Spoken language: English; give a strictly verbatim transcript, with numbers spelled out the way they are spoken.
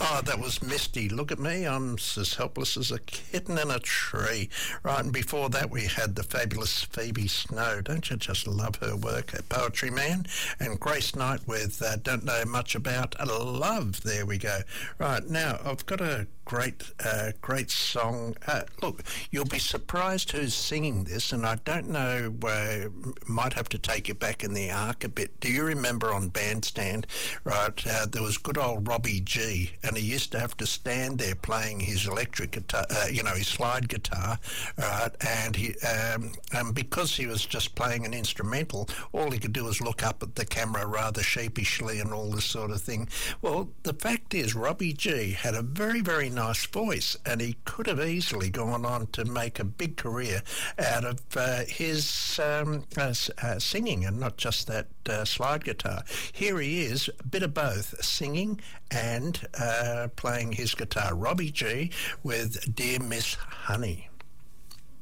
Oh, that was Misty. Look at me, I'm as helpless as a kitten in a tree. Right, and before that we had the fabulous Phoebe Snow. Don't you just love her work, a Poetry Man? And Grace Knight with uh, Don't Know Much About Love. There we go. Right, now I've got a great, uh, great song. Uh, look, you'll be surprised who's singing this, and I don't know, uh, might have to take you back in the arc a bit. Do you remember on Bandstand, right, uh, there was good old Robbie G, and he used to have to stand there playing his electric guitar, uh, you know, his slide guitar, right, and he, um, and because he was just playing an instrumental, all he could do was look up at the camera rather sheepishly and all this sort of thing. Well, the fact is, Robbie G had a very, very nice voice, and he could have easily gone on to make a big career out of uh, his um, uh, uh, singing, and not just that uh, slide guitar. Here he is, a bit of both, singing and uh, playing his guitar. Robbie G with Dear Miss Honey.